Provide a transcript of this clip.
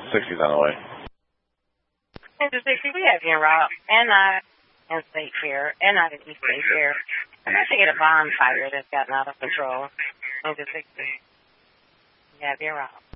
60's on the way. Into 60, we have here, Rob, and State Fair, and not at East State Fair. I'm about to get a bonfire that's gotten out of control. Into 60. Yeah, here, Rob.